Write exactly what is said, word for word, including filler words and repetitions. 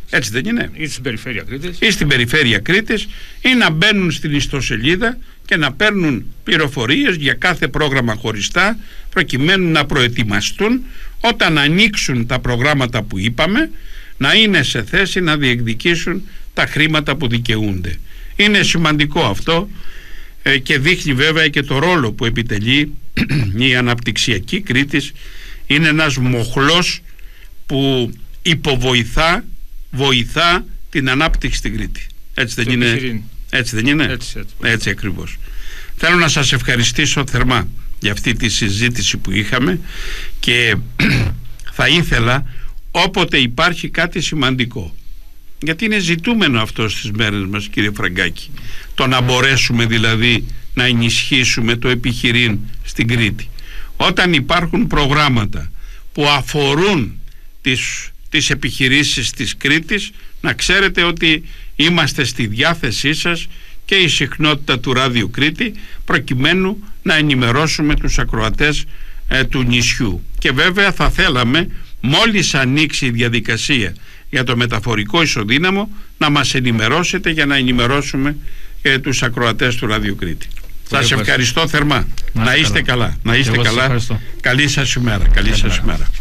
Έτσι δεν είναι? Ή στην περιφέρεια Κρήτης. Ή στην περιφέρεια Κρήτης, ή να μπαίνουν στην ιστοσελίδα και να παίρνουν πληροφορίες για κάθε πρόγραμμα χωριστά, προκειμένου να προετοιμαστούν όταν ανοίξουν τα προγράμματα που είπαμε, να είναι σε θέση να διεκδικήσουν τα χρήματα που δικαιούνται. Είναι σημαντικό αυτό ε, και δείχνει βέβαια και το ρόλο που επιτελεί η αναπτυξιακή Κρήτης. Είναι ένας μοχλός που υποβοηθά, βοηθά την ανάπτυξη στην Κρήτη. Έτσι δεν είναι? Επιχειρήν. Έτσι δεν είναι? Έτσι, έτσι. Έτσι ακριβώς. Θέλω να σας ευχαριστήσω θερμά για αυτή τη συζήτηση που είχαμε και θα ήθελα όποτε υπάρχει κάτι σημαντικό, γιατί είναι ζητούμενο αυτό στις μέρες μας, κύριε Φραγκάκη, το να μπορέσουμε δηλαδή να ενισχύσουμε το επιχειρήν στην Κρήτη. Όταν υπάρχουν προγράμματα που αφορούν τις, τις επιχειρήσεις της Κρήτης, να ξέρετε ότι είμαστε στη διάθεσή σας και η συχνότητα του Ράδιου Κρήτη, προκειμένου να ενημερώσουμε τους ακροατές ε, του νησιού. Και βέβαια θα θέλαμε μόλις ανοίξει η διαδικασία για το μεταφορικό ισοδύναμο να μας ενημερώσετε για να ενημερώσουμε ε, τους ακροατές του Ράδιου Κρήτη. Σας ευχαριστώ θερμά. Να, να είστε καλά. καλά. Να είστε καλά. Καλή σας ημέρα. Καλή σας ημέρα.